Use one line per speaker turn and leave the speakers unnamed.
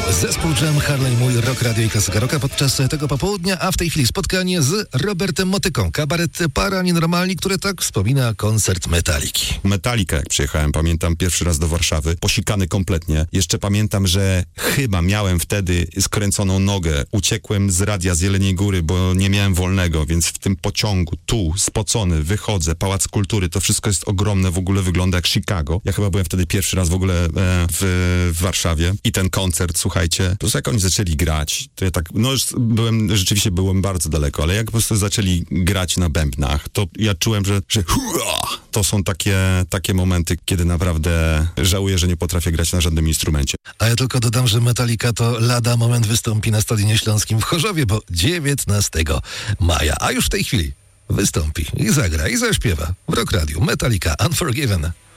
Zespół Jam, Harley, mój Rock Radio i Klasyka Rocka podczas tego popołudnia, a w tej chwili spotkanie z Robertem Motyką, kabaret Para Nienormalni, który tak wspomina koncert Metaliki.
Metallica, jak przyjechałem, pamiętam pierwszy raz do Warszawy, posikany kompletnie. Jeszcze pamiętam, że chyba miałem wtedy skręconą nogę. Uciekłem z radia z Jeleniej Góry, bo nie miałem wolnego, więc w tym pociągu, tu, spocony, wychodzę, Pałac Kultury, to wszystko jest ogromne, w ogóle wygląda jak Chicago. Ja chyba byłem wtedy pierwszy raz w ogóle w Warszawie i ten koncert, słuchajcie, po prostu jak oni zaczęli grać, to ja tak, no już rzeczywiście byłem bardzo daleko, ale jak po prostu zaczęli grać na bębnach, to ja czułem, że to są takie momenty, kiedy naprawdę żałuję, że nie potrafię grać na żadnym instrumencie.
A ja tylko dodam, że Metallica to lada moment wystąpi na Stadionie Śląskim w Chorzowie, bo 19 maja, a już w tej chwili wystąpi i zagra i zaśpiewa w Rock Radio Metallica Unforgiven.